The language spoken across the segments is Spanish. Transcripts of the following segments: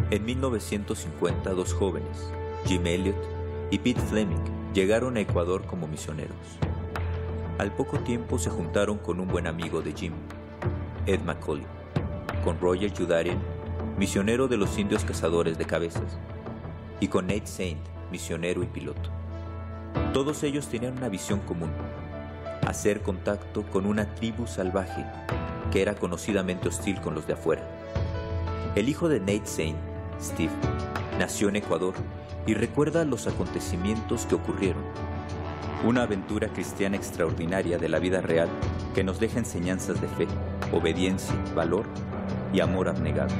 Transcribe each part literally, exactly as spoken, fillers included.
En mil novecientos cincuenta, dos jóvenes, Jim Elliot y Pete Fleming, llegaron a Ecuador como misioneros. Al poco tiempo se juntaron con un buen amigo de Jim, Ed McCauley, con Roger Youderian, misionero de los indios cazadores de cabezas, y con Nate Saint, misionero y piloto. Todos ellos tenían una visión común: hacer contacto con una tribu salvaje que era conocidamente hostil con los de afuera. El hijo de Nate Saint, Steve, nació en Ecuador y recuerda los acontecimientos que ocurrieron. Una aventura cristiana extraordinaria de la vida real que nos deja enseñanzas de fe, obediencia, valor y amor abnegado.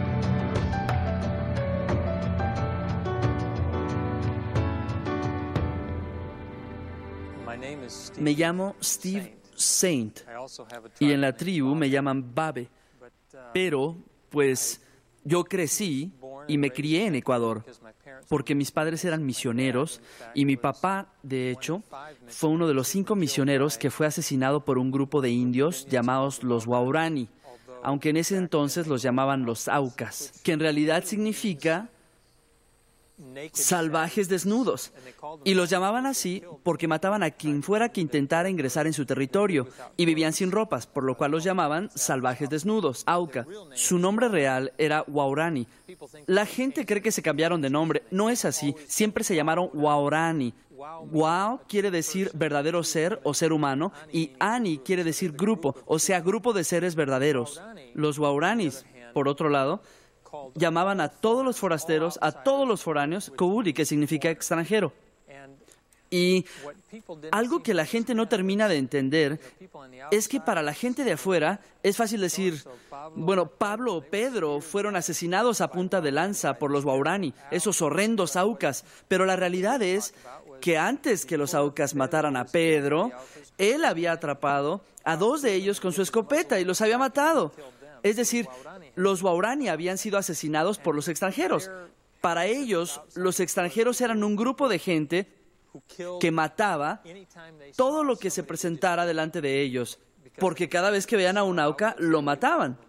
Me llamo Steve Saint y en la tribu me llaman Babe, pero pues yo crecí y me crié en Ecuador porque mis padres eran misioneros y mi papá, de hecho, fue uno de los cinco misioneros que fue asesinado por un grupo de indios llamados los Waorani, aunque en ese entonces los llamaban los Aucas, que en realidad significa salvajes desnudos, y los llamaban así porque mataban a quien fuera que intentara ingresar en su territorio y vivían sin ropas, por lo cual los llamaban salvajes desnudos, Auca. Su nombre real era Waorani. La gente cree que se cambiaron de nombre. No es así, siempre se llamaron Waorani. Wao quiere decir verdadero ser o ser humano, y Ani quiere decir grupo, o sea, grupo de seres verdaderos. Los Waoranis, por otro lado, llamaban a todos los forasteros, a todos los foráneos, Kouri, que significa extranjero. Y algo que la gente no termina de entender es que para la gente de afuera es fácil decir, bueno, Pablo o Pedro fueron asesinados a punta de lanza por los Waorani, esos horrendos Aucas, pero la realidad es que antes que los Aucas mataran a Pedro, él había atrapado a dos de ellos con su escopeta y los había matado. Es decir, los Waorani habían sido asesinados por los extranjeros. Para ellos, los extranjeros eran un grupo de gente que mataba todo lo que se presentara delante de ellos, porque cada vez que veían a un Auca, lo mataban.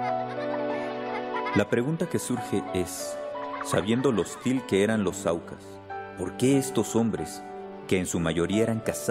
La pregunta que surge es, sabiendo lo hostil que eran los Aucas, ¿por qué estos hombres, que en su mayoría eran cazados,